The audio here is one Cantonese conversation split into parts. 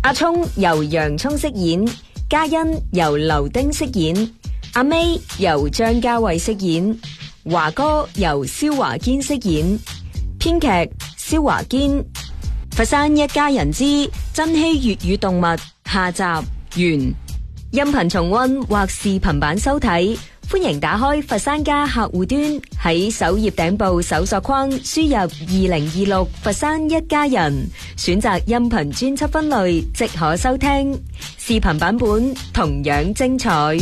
阿聰由洋葱飾演，嘉欣由劉丁飾演，阿 May 由張家慧飾演，華哥由蕭華堅飾演，編劇蕭華堅。佛山一家人之珍稀粵語動物下集完。音頻重溫或視頻版收睇，歡迎打開佛山家客戶端，喺首頁頂部搜索框輸入2026佛山一家人，選擇音頻專輯分類即可收聽。視頻版本同樣精彩。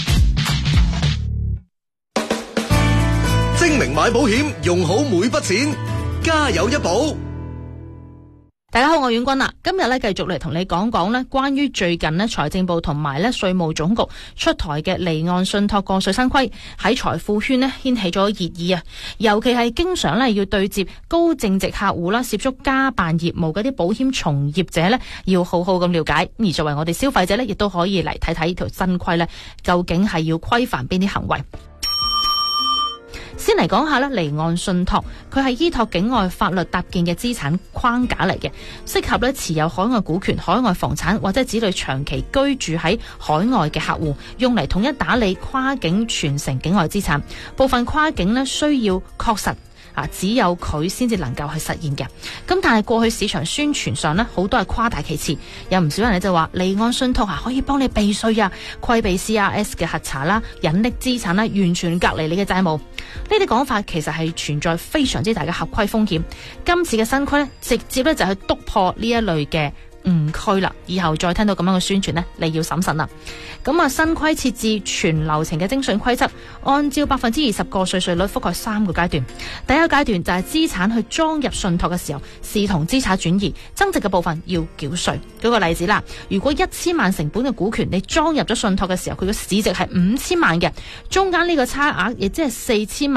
精明買保險，用好每筆錢，家有一保。 大家好，我係婉君啦。今日咧繼續嚟同你講講咧，關於最近咧財政部同埋咧稅務總局出台嘅離岸信託個稅新規，喺財富圈咧掀起咗熱議啊！尤其係經常咧要對接高淨值客戶啦，涉足家辦業務嗰啲保險從業者咧，要好好咁了解。而作為我哋消費者咧，亦都可以嚟睇睇呢條新規咧，究竟係要規範邊啲行為。先嚟講下咧，離岸信託佢係依託境外法律搭建嘅資產框架嚟嘅，適合咧持有海外股權、海外房產或者子女長期居住喺海外嘅客戶，用嚟統一打理跨境傳承境外資產。部分跨境咧需要確實只有佢先至能夠去實現嘅。咁但係過去市場宣傳上呢，好多係誇大其詞，有唔少人就話離岸信託可以幫你避稅啊，規避 CRS 嘅核查啦，隱匿資產啦，完全隔離你嘅債務。呢啲講法其實係存在非常之大嘅合規風險。今次嘅新規呢，直接呢就去督破呢一類嘅誤區啦，以後再聽到咁樣嘅宣傳呢，你要審慎啦。咁啊，新規設置全流程嘅徵稅規則，按照20%個稅率覆蓋3個階段。第一個階段就係資產去裝入信託嘅時候，視同資產轉移，增值嘅部分要繳稅。舉個例子啦，如果1000萬成本嘅股權你裝入咗信託嘅時候，佢嘅市值係5000萬嘅，中間呢個差額亦即係4000萬。